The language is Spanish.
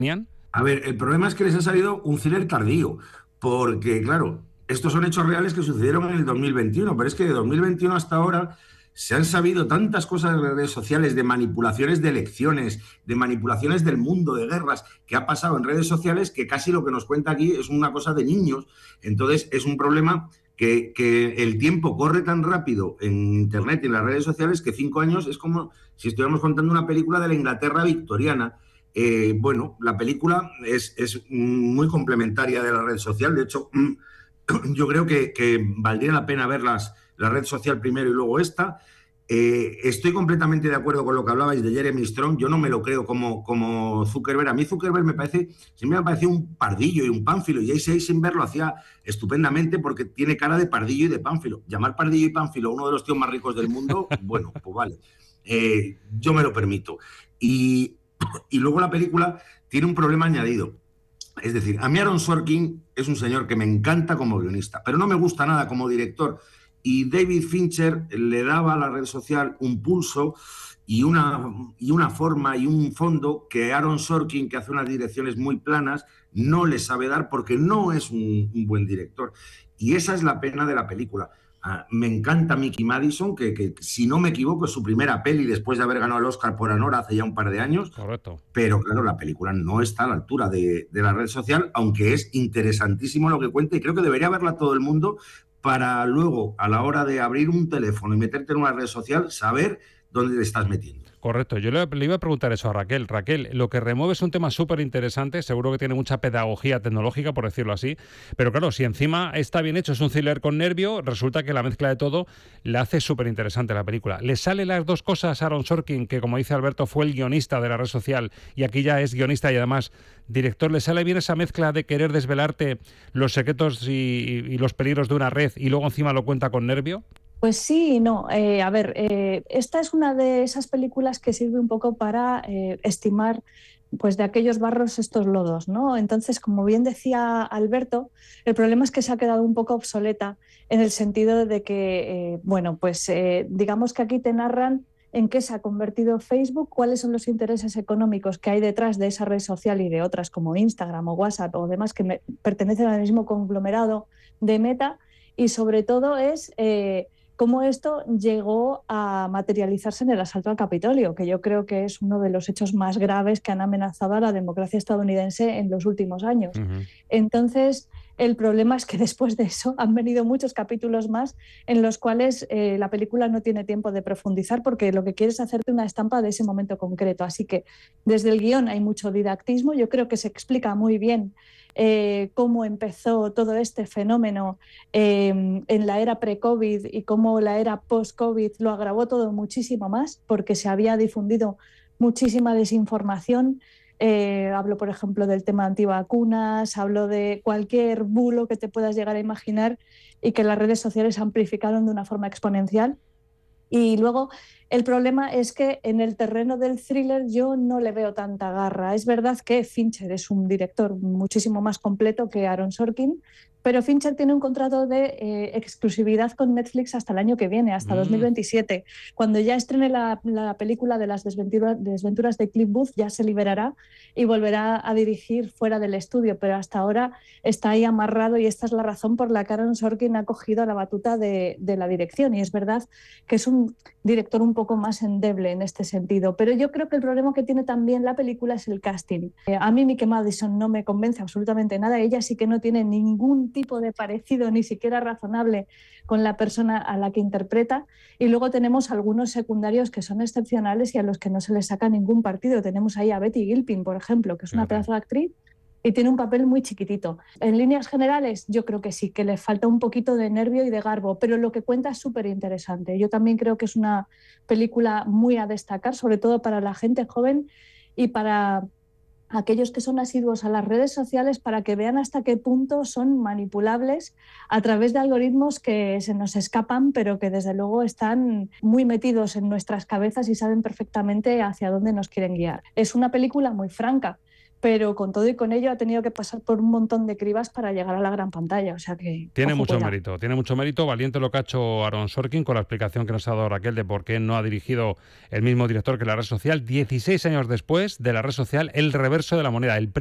¿Tenían? A ver, el problema es que les ha salido un thriller tardío, porque, claro, estos son hechos reales que sucedieron en el 2021, pero es que de 2021 hasta ahora se han sabido tantas cosas en las redes sociales, de manipulaciones de elecciones, de manipulaciones del mundo, de guerras, que ha pasado en redes sociales, que casi lo que nos cuenta aquí es una cosa de niños. Entonces, es un problema que el tiempo corre tan rápido en Internet y en las redes sociales que 5 años es como si estuviéramos contando una película de la Inglaterra victoriana. Bueno, la película es muy complementaria de la red social. De hecho, yo creo que valdría la pena ver la red social primero y luego esta. Estoy completamente de acuerdo con lo que hablabais de Jeremy Strong. Yo no me lo creo como Zuckerberg. A mí Zuckerberg siempre me ha parecido un pardillo y un pánfilo. Y J.C. Eisenberg lo hacía estupendamente porque tiene cara de pardillo y de pánfilo. Llamar pardillo y pánfilo a uno de los tíos más ricos del mundo, bueno, pues vale. Yo me lo permito. Y luego la película tiene un problema añadido. Es decir, a mí Aaron Sorkin es un señor que me encanta como guionista, pero no me gusta nada como director. Y David Fincher le daba a la red social un pulso y una forma y un fondo que Aaron Sorkin, que hace unas direcciones muy planas, no le sabe dar porque no es un buen director. Y esa es la pena de la película. Me encanta Mickey Madison, que si no me equivoco es su primera peli después de haber ganado el Oscar por Anora hace ya un par de años. Correcto. Pero claro, la película no está a la altura de la red social, aunque es interesantísimo lo que cuenta y creo que debería verla todo el mundo para luego, a la hora de abrir un teléfono y meterte en una red social, saber dónde te estás metiendo. Correcto, yo le iba a preguntar eso a Raquel. Raquel, lo que remueve es un tema súper interesante, seguro que tiene mucha pedagogía tecnológica, por decirlo así, pero claro, si encima está bien hecho, es un thriller con nervio, resulta que la mezcla de todo le hace súper interesante la película. ¿Le sale las dos cosas a Aaron Sorkin, que como dice Alberto fue el guionista de la red social y aquí ya es guionista y además director? ¿Le sale bien esa mezcla de querer desvelarte los secretos y los peligros de una red y luego encima lo cuenta con nervio? Pues sí y no. A ver, esta es una de esas películas que sirve un poco para estimar pues de aquellos barros estos lodos, ¿no? Entonces, como bien decía Alberto, el problema es que se ha quedado un poco obsoleta en el sentido de que, bueno, pues digamos que aquí te narran en qué se ha convertido Facebook, cuáles son los intereses económicos que hay detrás de esa red social y de otras como Instagram o WhatsApp o demás que pertenecen al mismo conglomerado de Meta, y sobre todo es cómo esto llegó a materializarse en el asalto al Capitolio, que yo creo que es uno de los hechos más graves que han amenazado a la democracia estadounidense en los últimos años. Uh-huh. Entonces, el problema es que después de eso han venido muchos capítulos más en los cuales la película no tiene tiempo de profundizar porque lo que quiere es hacerte una estampa de ese momento concreto. Así que desde el guión hay mucho didactismo. Yo creo que se explica muy bien cómo empezó todo este fenómeno en la era pre-COVID y cómo la era post-COVID lo agravó todo muchísimo más porque se había difundido muchísima desinformación. Hablo, por ejemplo, del tema antivacunas, hablo de cualquier bulo que te puedas llegar a imaginar y que las redes sociales amplificaron de una forma exponencial. Y luego el problema es que en el terreno del thriller yo no le veo tanta garra. Es verdad que Fincher es un director muchísimo más completo que Aaron Sorkin, pero Fincher tiene un contrato de exclusividad con Netflix hasta el año que viene, hasta 2027. Cuando ya estrene la película de las desventuras de Cliff Booth, ya se liberará y volverá a dirigir fuera del estudio, pero hasta ahora está ahí amarrado y esta es la razón por la que Aaron Sorkin ha cogido la batuta de la dirección. Y es verdad que es un director un poco más endeble en este sentido, pero yo creo que el problema que tiene también la película es el casting. A mí Mickey Madison no me convence absolutamente nada, ella sí que no tiene ningún tipo de parecido ni siquiera razonable con la persona a la que interpreta, y luego tenemos algunos secundarios que son excepcionales y a los que no se les saca ningún partido. Tenemos ahí a Betty Gilpin, por ejemplo, que es una pedazo de actriz y tiene un papel muy chiquitito. En líneas generales, yo creo que sí, que le falta un poquito de nervio y de garbo, pero lo que cuenta es súper interesante. Yo también creo que es una película muy a destacar, sobre todo para la gente joven y para aquellos que son asiduos a las redes sociales, para que vean hasta qué punto son manipulables a través de algoritmos que se nos escapan, pero que desde luego están muy metidos en nuestras cabezas y saben perfectamente hacia dónde nos quieren guiar. Es una película muy franca, pero con todo y con ello ha tenido que pasar por un montón de cribas para llegar a la gran pantalla, o sea que... Tiene mucho cuidado. mérito. Valiente lo que ha hecho Aaron Sorkin con la explicación que nos ha dado Raquel de por qué no ha dirigido el mismo director que La Red Social, 16 años después de La Red Social, El reverso de la moneda, el